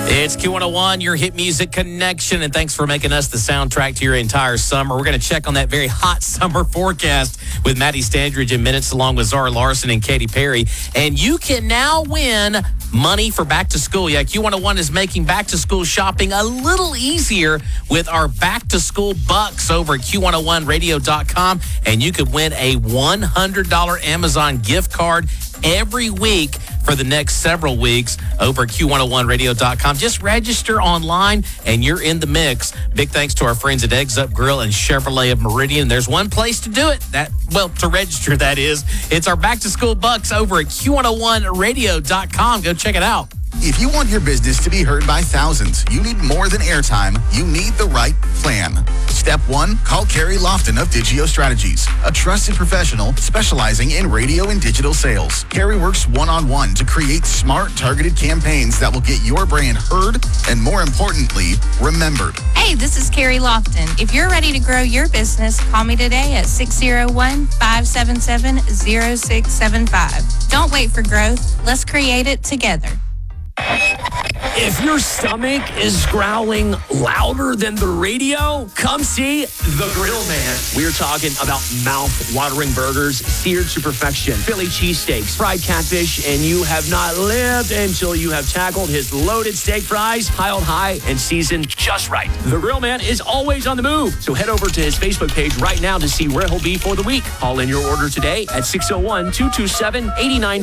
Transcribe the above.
It's Q101, your hit music connection, and thanks for making us the soundtrack to your entire summer. We're going to check on that very hot summer forecast with Maddie Standridge in minutes, along with Zara Larson and Katy Perry. And you can now win money for back to school. Yeah, Q101 is making back to school shopping a little easier with our back to school bucks over at Q101radio.com. And you could win a $100 Amazon gift card every week for the next several weeks over at Q101radio.com. Just register online and you're in the mix. Big thanks to our friends at Eggs Up Grill and Chevrolet of Meridian. There's one place to do it. To register, that is. It's our back to school bucks over at Q101radio.com. Go check it out. If you want your business to be heard by thousands, you need more than airtime. You need the right plan. Step 1, call Carrie Lofton of Digio Strategies, a trusted professional specializing in radio and digital sales. Carrie works one-on-one to create smart, targeted campaigns that will get your brand heard and, more importantly, remembered. Hey, this is Carrie Lofton. If you're ready to grow your business, call me today at 601-577-0675. Don't wait for growth. Let's create it together. If your stomach is growling louder than the radio, come see The Grill Man. We're talking about mouth-watering burgers, seared to perfection, Philly cheesesteaks, fried catfish, and you have not lived until you have tackled his loaded steak fries, piled high and seasoned just right. The Grill Man is always on the move, so head over to his Facebook page right now to see where he'll be for the week. Call in your order today at 601-227-89